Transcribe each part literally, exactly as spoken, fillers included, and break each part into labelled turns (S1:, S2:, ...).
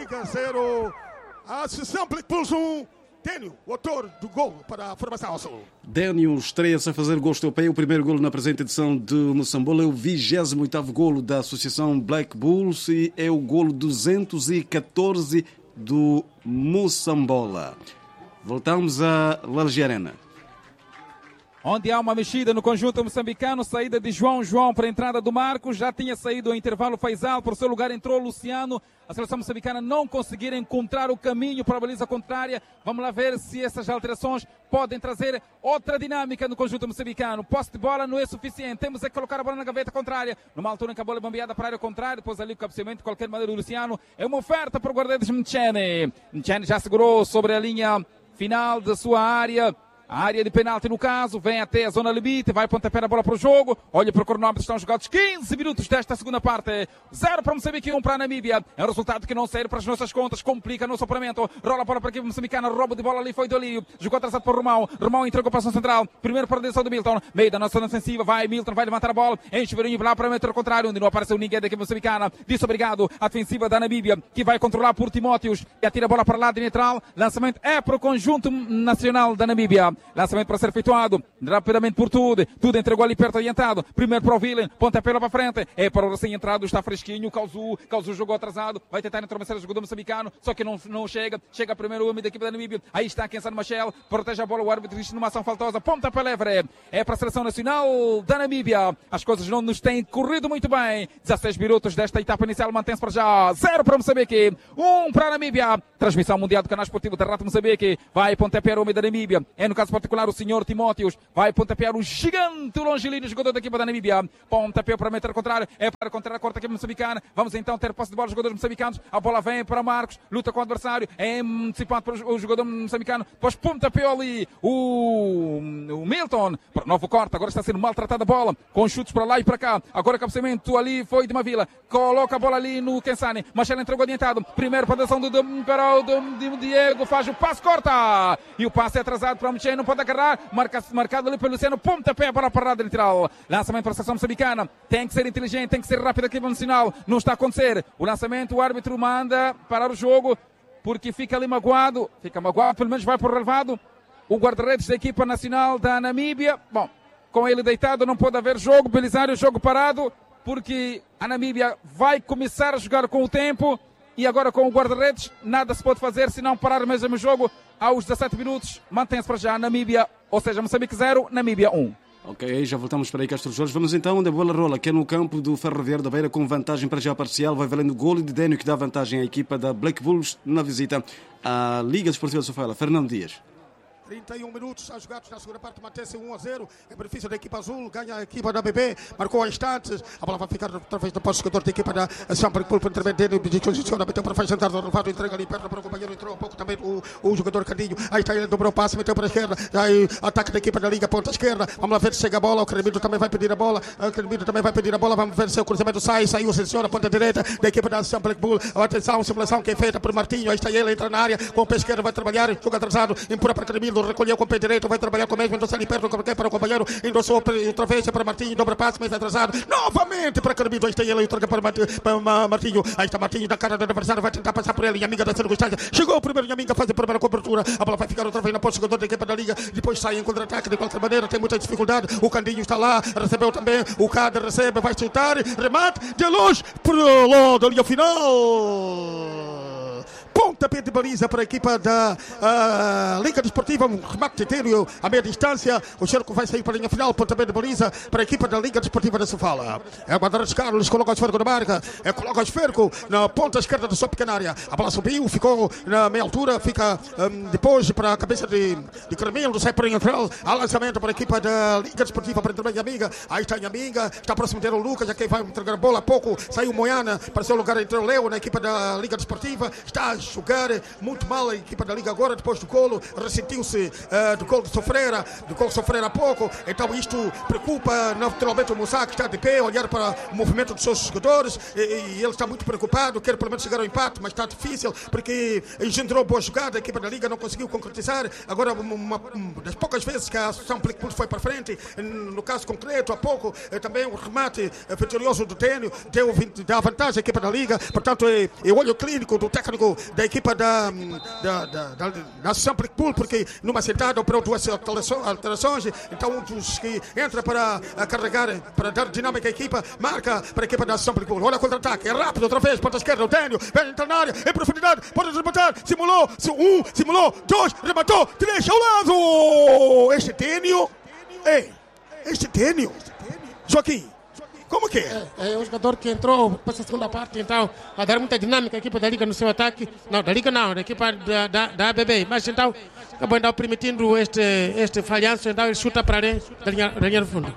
S1: Liga zero, Associação Black Bulls um. Dênio, o autor do gol para a formação azul.
S2: Dênio estreia-se a fazer gosto ao pé. O primeiro golo na presente edição de Moçambola é o vigésimo oitavo golo da Associação Black Bulls e é o golo duzentos e catorze do Moçambola. Voltamos a Lalge Arena,
S3: onde há uma mexida no conjunto moçambicano, saída de João João para a entrada do Marcos, já tinha saído ao intervalo Faisal, por seu lugar entrou Luciano. A seleção moçambicana não conseguir encontrar o caminho para a baliza contrária. Vamos lá ver se essas alterações podem trazer outra dinâmica no conjunto moçambicano. Posse de bola não é suficiente, temos é que colocar a bola na gaveta contrária, numa altura em que a bola é bombeada para a área contrária, depois ali o cabeceamento de qualquer maneira do Luciano. É uma oferta para o guarda-redes Mchene. Mchene já segurou sobre a linha final da sua área. A área de penalti no caso, vem até a zona limite, vai pontapé na bola para o jogo, olha para o cronómetro, estão jogados quinze minutos desta segunda parte, zero para Moçambique e um para a Namíbia, é um resultado que não serve para as nossas contas, complica no sopramento, rola a bola para a equipe moçambicana, roubo de bola ali foi do Alio, jogou atrasado para o Romão, Romão entregou para a ação central, primeiro para a direção do Milton, meio da nossa defensiva, vai Milton, vai levantar a bola, enche o Verinho lá para o metro contrário, onde não apareceu ninguém da equipe moçambicana, disse obrigado, a defensiva da Namíbia, que vai controlar por Timóteos, e atira a bola para lá de neutral, lançamento é para o conjunto nacional da Namíbia, lançamento para ser efetuado rapidamente por Tudo. Tudo entregou ali perto adiantado. Primeiro para o Villain, pontapé lá para frente. É para o recém-entrado, está fresquinho. Causu, Causu jogou atrasado. Vai tentar intrometer o jogador moçambicano, só que não, não chega. Chega primeiro o homem da equipe da Namíbia. Aí está Kensan Machel, protege a bola. O árbitro diz numa ação faltosa. Pontapé livre. É para a seleção nacional da Namíbia. As coisas não nos têm corrido muito bem. dezasseis minutos desta etapa inicial. Mantém-se para já. Zero para Moçambique. Um para a Namíbia. Transmissão mundial do canal esportivo da Rádio Moçambique. Vai pontapear o homem da Namíbia. É no caso particular o senhor Timóteos, vai pontapear o gigante longilíneo jogador da equipa da Namíbia, pontapeou para meter contrário, é para contra a corta equipe moçambicana, vamos então ter posse de bola dos jogadores moçambicanos, a bola vem para Marcos, luta com o adversário, é antecipado para o jogador moçambicano, depois pontapeou ali o, o Milton, para o novo corte, agora está sendo maltratada a bola, com chutes para lá e para cá, agora o cabeceamento ali foi de Mavila, coloca a bola ali no Kensani, Machel entregou adiantado, primeiro para a direção do, do, do, do, do Diego, faz o passe, corta, e o passe é atrasado para o Michel, não pode agarrar, Marca, marcado ali pelo Luciano, pontapé para a parada lateral. Lançamento para a seleção moçambicana. Tem que ser inteligente, tem que ser rápido aqui no nacional. Não está a acontecer. O lançamento, o árbitro manda parar o jogo, porque fica ali magoado. Fica magoado, pelo menos vai por relevado. O guarda-redes da equipa nacional da Namíbia. Bom, com ele deitado não pode haver jogo. Belisário, jogo parado, porque a Namíbia vai começar a jogar com o tempo. E agora com o guarda-redes, nada se pode fazer se não parar mesmo o jogo aos dezassete minutos. Mantém-se para já Namíbia, ou seja, Moçambique zero, Namíbia um.
S2: Ok, já voltamos para aí, Castro Jorge. Vamos então onde a bola rola, que é no campo do Ferroviário da Beira, com vantagem para já parcial. Vai valendo o golo de Dênio, que dá vantagem à equipa da Black Bulls na visita à Liga Desportiva de Sofala. Fernando Dias.
S1: trinta e um minutos a jogados na segunda parte, mantém-se um a zero, em benefício da equipa azul, ganha a equipa da B B, marcou a instantes, a bola vai ficar outra vez depois do jogador da equipa da Samba Pulpo, para intermédio dele, posiciona, meteu para frente, sentar do relevado, entrega ali perto para o companheiro, entrou um pouco também o, o jogador Candinho, aí está ele, dobrou o passe, meteu para a esquerda, aí ataque da equipa da Liga, ponta esquerda, vamos lá ver se chega a bola, o Cremito também vai pedir a bola, o Cremito também vai pedir a bola, vamos ver se o cruzamento sai, saiu, seleciona, ponta direita da equipa da Samba Bull, atenção, simulação que é feita por Martinho, aí está ele, entra na área, com o pé esquerdo, vai trabalhar, joga atrasado, empurra para Cremito, recolheu com o pé direito, vai trabalhar com o mesmo, endossou ali perto para o companheiro, endossou outra vez para Martinho, dobra passe, mas atrasado, novamente para Carbido, aí está ele, entrega para, para Martinho, aí está Martinho da cara do adversário, vai tentar passar por ele, Yaminga da circunstância, chegou o primeiro Yaminga, faz a primeira cobertura, a bola vai ficar outra vez na ponta, jogador da equipa da Liga, depois sai em contra-ataque, de qualquer maneira, tem muita dificuldade, o Candinho está lá, recebeu também, o Cader recebe, vai chutar, remate, de longe, pro lado da linha final. Pontapé de baliza para a equipa da uh, Liga Desportiva, um remate etéreo a meia distância, o cerco vai sair para a linha final, pontapé de baliza para a equipa da Liga Desportiva da Sofala. É o Guarda-redes Carlos, coloca o esférco na marca, é, coloca o esférco na ponta esquerda da sua pequena área, a bola subiu, ficou na meia altura, fica um, depois para a cabeça de, de Carmelo, sai para a central, há lançamento para a equipa da Liga Desportiva para a Yaminga, aí está a Yaminga, está próximo dele o Lucas, já quem vai entregar a bola há pouco, saiu o Moiana, para seu lugar entrou o Leo na equipa da Liga Desportiva, está jogar muito mal a equipa da Liga agora, depois do golo, ressentiu-se uh, do golo de Sofreira, do golo de Sofreira há pouco, então isto preocupa naturalmente o Moussa, que está de pé, olhar para o movimento dos seus jogadores, e, e ele está muito preocupado, quer pelo menos chegar ao empate, mas está difícil, porque engendrou boa jogada, a equipa da Liga não conseguiu concretizar, agora uma, uma das poucas vezes que a Associação Plicpul foi para frente, no caso concreto, há pouco, também o remate vitorioso do Tênio deu, deu a vantagem à equipa da Liga, portanto é, é o olho clínico do técnico da equipa da, da, da, da, da Associação Plicpul, porque numa sentada operou duas alterações, então um dos que entra para carregar, para dar dinâmica à equipa, marca para a equipa da Associação Plicpul. Olha o contra-ataque, é rápido outra vez, ponta esquerda, o Tênio, vem entrar na área, em profundidade, pode rematar, simulou, um, simulou, dois, rematou, três ao lado! Este Tênio, ei, este Tênio, Joaquim, como que é?
S4: É, é um jogador que entrou para essa segunda parte, então, a dar muita dinâmica à equipa da Liga no seu ataque. Não, da Liga não, da equipa da, da, da A B B. Mas então, acabou então permitindo este, este falhanço, então ele chuta para dentro da linha, da linha do fundo.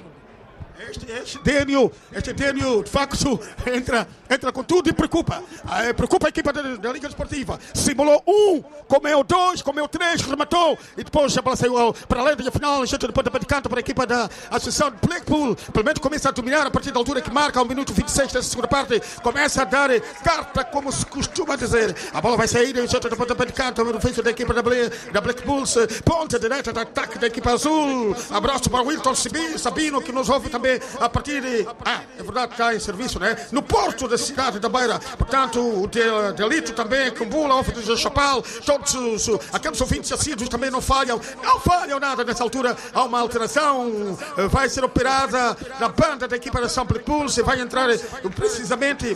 S1: Este, este Dênio, este Dênio, de facto, entra, entra com tudo e preocupa. É, preocupa a equipa da, da Liga Desportiva. Simulou um, comeu dois, comeu três, rematou. E depois a bola saiu para além da final, enchente de pontapé de canto para a equipa da Associação de Blackpool. Pelo menos começa a dominar a partir da altura que marca, ao minuto vinte e seis dessa segunda parte. Começa a dar carta, como se costuma dizer. A bola vai sair, enchente de pontapé de canto no ofício da equipa da, da Blackpool. Ponta direita de ataque da equipa azul. Abraço para o Wilton Sabino, que nos ouve também a partir de... Ah, é verdade, está em serviço, né? No porto da cidade da Beira. Portanto, o de, Delito também, Cumbula, Ófice de Chapal, todos os, aqueles ouvintes assíduos também não falham. Não falham nada nessa altura. Há uma alteração, vai ser operada na banda da equipa da São Plicpul. Vai entrar precisamente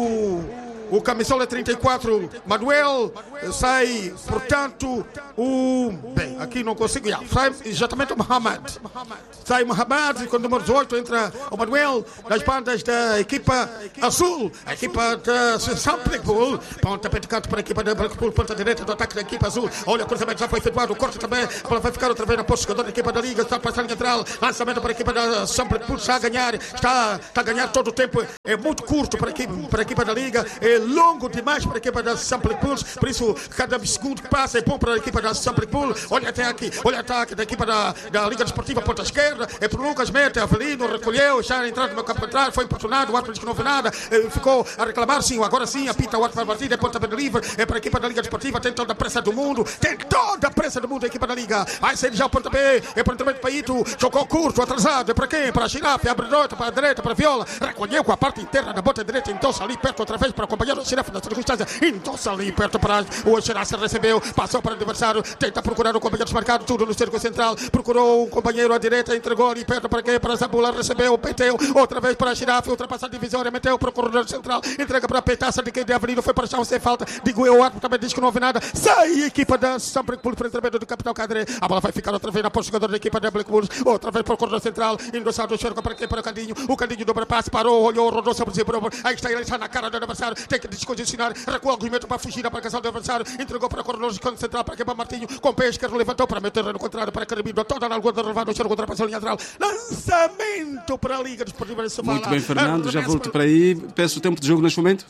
S1: o... O camisola trinta e quatro, Manuel, sai, portanto, o... Bem, aqui não consigo, já, sai exatamente o Mohamed. Sai o Mohamed, com o número dezoito entra o Manuel, nas bandas da equipa azul, a equipa da São Plicpul, ponta de canto para a equipa da Blackpool, ponta direita do ataque da equipa azul. Olha, o cruzamento já foi efetuado, o corte também, a bola vai ficar outra vez na posse, jogador da equipa da Liga, está passando central, lançamento para a equipa da São Plicpul, está a ganhar, está, está a ganhar todo o tempo, é muito curto para a equipa, para a equipa da Liga, é longo demais para a equipa da São Plicpul, por isso cada segundo que passa é bom para a equipa da São Plicpul. Olha até aqui, olha o ataque da equipa da, da Liga Desportiva, ponta esquerda, é para o Lucas Mete, Avelino, recolheu, já entrando no campo contrário, foi importunado, o árbitro disse que não houve nada, ficou a reclamar, sim, agora sim, apita o árbitro para a partida, é ponta de livre, é para a equipa da Liga Desportiva, tem toda a pressa do mundo, tem toda a pressa do mundo a equipa da Liga, vai sair já o pontapé, é para o de Paito, jogou curto, atrasado, é para quem? Para a Girafe, abre noite, para a direita, para a Viola, recolheu com a parte interna da bota direita, então ali perto outra vez para acompanhar o Girafe na circunstância, então ali perto para o Girafe recebeu, passou para o adversário, tenta procurar o companheiro desmarcado, tudo no cerco central, procurou o companheiro à direita, entregou ali perto para quem? Para a Zabula, recebeu, meteu, outra vez para a Girafe, ultrapassar a divisória, meteu para o corredor central, entrega para a peitaça de quem de Avelino, foi para o chão sem falta, digo eu, o árbitro também diz que não houve nada, sai a equipa da São Plicpul para o entramento do capitão Cadre, a bola vai ficar outra vez na posse jogador da equipa da Blackpool, outra vez para o corredor central, endossado o cerco para quem? Para o Candinho, o Candinho dobra passe, parou, olhou, rodou sobre si, aí está ele, está na cara do adversário, tem que descondicionar, recuou o argumento para fugir da marcação do adversário, entregou para o corredor central para quem? Para Martinho, com o pé esquerdo levantou para meter no contrário para Carabino, toda na largura levado o cerco contra a passagem lateral, lançamento para a Liga Desportiva de Sofala.
S2: Muito bem, Fernando, já volto para aí, peço o tempo de jogo neste momento.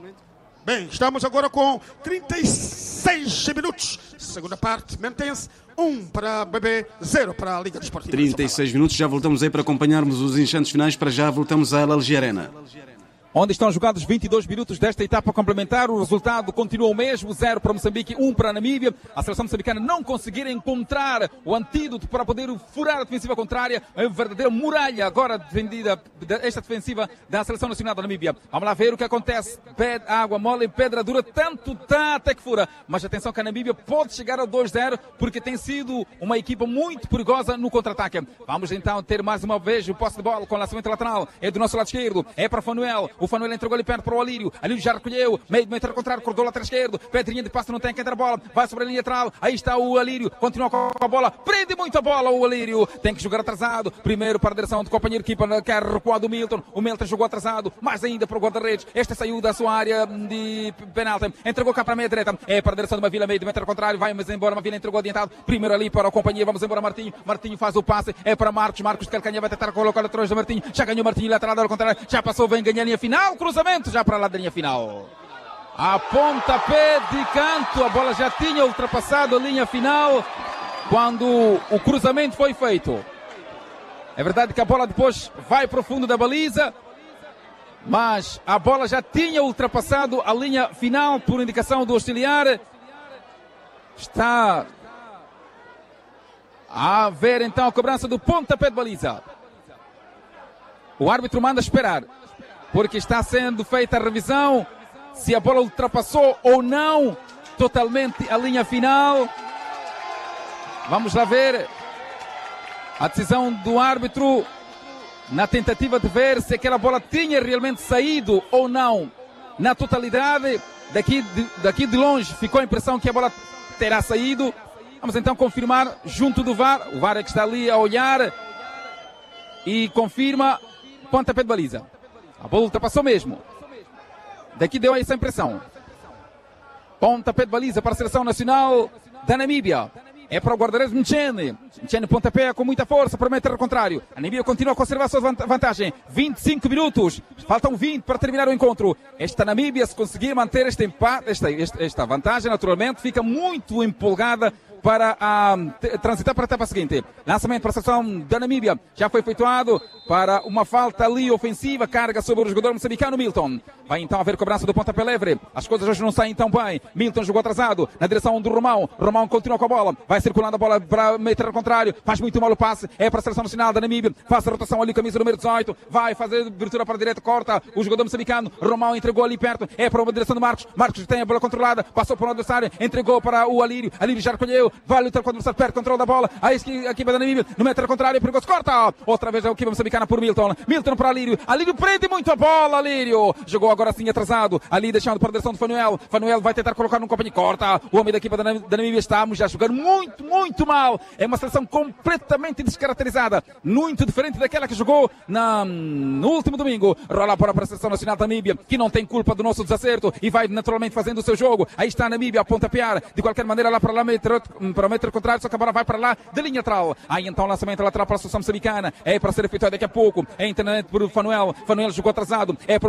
S1: Bem, estamos agora com trinta e seis minutos. Segunda parte, mantém-se um para a B B, zero para a Liga Desportiva.
S2: trinta e seis minutos, já voltamos aí para acompanharmos os instantes finais. Para já voltamos à Algi Arena,
S3: onde estão jogados vinte e dois minutos desta etapa complementar. O resultado continua o mesmo, zero para Moçambique, um para a Namíbia. A seleção moçambicana não conseguir encontrar o antídoto para poder furar a defensiva contrária. É uma verdadeira muralha agora defendida, esta defensiva da seleção nacional da Namíbia. Vamos lá ver o que acontece. Pé, água mole e pedra dura, tanto tá até que fura. Mas atenção que a Namíbia pode chegar ao dois zero, porque tem sido uma equipa muito perigosa no contra-ataque. Vamos então ter mais uma vez o posse de bola com o lançamento lateral. É do nosso lado esquerdo, é para Fanuel. O Fanuel entregou ali perto para o Alírio. Alírio já recolheu. Meio de meio contrário, corredor lateral esquerdo. Pedrinha de passo, não tem que entrar a bola. Vai sobre a linha lateral. Aí está o Alírio. Continua com a bola. Prende muito a bola o Alírio. Tem que jogar atrasado. Primeiro para a direção do companheiro que quer recuar do Milton. O Milton jogou atrasado. Mais ainda para o guarda-redes. Este saiu da sua área de penalti. Entregou cá para a meia direita. É para a direção de Mavila. Meio de metro contrário. Vai mas embora. Mavila entregou adiantado. Primeiro ali para o companheiro. Vamos embora Martinho. Martinho faz o passe. É para Marcos. Marcos de Calcanha vai tentar colocar atrás de Martinho. Já ganhou Martinho lateral ao contrário. Já passou. Vem ganhar a linha final. Cruzamento já para lá da linha final. A pontapé de canto, a bola já tinha ultrapassado a linha final quando o cruzamento foi feito. É verdade que a bola depois vai para o fundo da baliza, mas a bola já tinha ultrapassado a linha final por indicação do auxiliar. Está a ver então a cobrança do pontapé de baliza. O árbitro manda esperar, porque está sendo feita a revisão se a bola ultrapassou ou não totalmente a linha final. Vamos lá ver a decisão do árbitro na tentativa de ver se aquela bola tinha realmente saído ou não na totalidade. Daqui de, daqui de longe ficou a impressão que a bola terá saído. Vamos então confirmar junto do V A R. O V A R é que está ali a olhar e confirma pontapé de baliza. A bola ultrapassou mesmo. Daqui deu essa impressão. Pontapé de baliza para a seleção nacional da Namíbia. É para o guarda-redes Mchene. Mchene pontapé com muita força para o metro contrário. A Namíbia continua a conservar a sua vantagem. vinte e cinco minutos. Faltam vinte para terminar o encontro. Esta Namíbia, se conseguir manter este empate, esta, esta, esta vantagem, naturalmente, fica muito empolgada para a, transitar para a etapa seguinte. Lançamento para a seleção da Namíbia. Já foi efetuado para uma falta ali ofensiva. Carga sobre o jogador moçambicano Milton. Vai então haver cobrança do pontapé livre. As coisas hoje não saem tão bem. Milton jogou atrasado na direção do Romão. Romão continua com a bola. Vai circulando a bola para meter ao contrário. Faz muito mal o passe. É para a seleção nacional da Namíbia. Faz a rotação ali, camisa número dezoito. Vai fazer abertura para a direita. Corta o jogador moçambicano. Romão entregou ali perto. É para a direção do Marcos. Marcos tem a bola controlada. Passou para o adversário. Entregou para o Alírio. Alírio já recolheu. Vai lutar contra o adversário. Perde controle da bola. A equipa da Namíbia. No metro contrário. Perigoso. Corta. Outra vez a equipa moçambicana por Milton. Milton para Alírio. Alírio prende muito a bola. Alírio. Jogou agora sim atrasado. Ali deixando para a direção do Fanuel. Fanuel vai tentar colocar num companheiro. Corta. O homem da equipa da Namíbia está já jogando muito, muito mal. É uma seleção completamente descaracterizada. Muito diferente daquela que jogou na, no último domingo. Rola para a seleção nacional da Namíbia, que não tem culpa do nosso desacerto e vai naturalmente fazendo o seu jogo. Aí está a Namíbia a pontapear. De qualquer maneira lá para lá, metro, para o metro contrário, só que a bola vai para lá de linha lateral. Aí então lançamento lateral para a seleção moçambicana. É para ser efetuado daqui a pouco. É internet por Fanuel. Fanuel jogou atrasado. É para